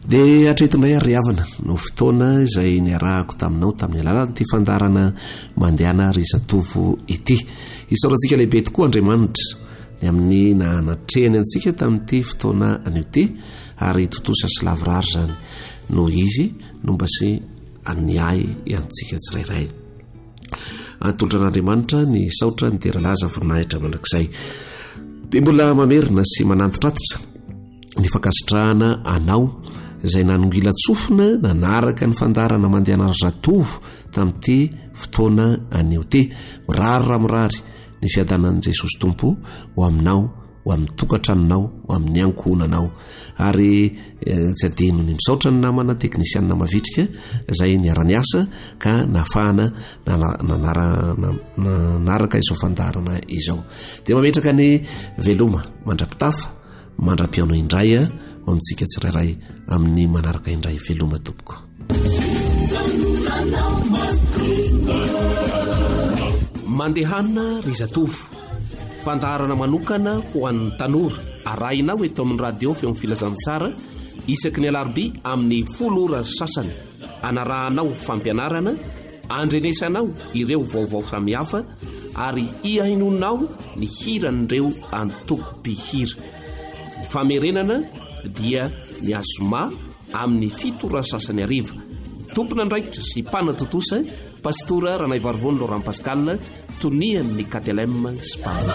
dia atretonay ary havana no fotoana izay niarahako taminao tamin'ny alalan'ity fandarana mandehana ry zatovo ity. Isaorantsika lehibe tokoa Andriamanitra ny amin'ny nanatrehany antsika tamin'ity fotoana anio ity, ary totosa sy lavorary zany no izy no mba sy aniay iantsika tsirairay. Antondran'Andriamanitra ny saotra ny teralaza voninahitra mandrakizay, dia mbola mamerina sy manantitratotra ny fankasitrahana anao izay nanongila tsofina nanaraka ny fandarana mandehana ry zatovo tamin'ity fotoana anio ity. Mirary ny fiadanan'i Jesosy Tompo ho aminao, ho amin'ny tokantranonao, ho amin'ny ankohonanao, ary tsy adino ny misaotra ny namana teknisianina mavitrika izay niara-niasa ka nafahana nanaraka izao fandarana izao. Dia mametraka ny veloma mandrapitafa mandra-piano indray ho amintsika tsirairay amin'ny manaraka indray veloma tompoko. Mandehana ry zatovo, fandarana manokana ho an'ny tanora, arahinao eto amin'ny radio feo amin'ny filazantsara isaky ny alarobia amin'ny 10 ora sasany. Anarahanao fampianarana, andrenesanao ireo vaovao samihafa, ary iahinonao ny hiran'ireo antoko-pihira. Ny famerenana dia ny azoma amin'ny 7 ora sasany ariva. Tompona andraikitra sy mpanatotosa Pastora Ranaivarivony Laurent Pascal, tonian'ny KTLM Spahn.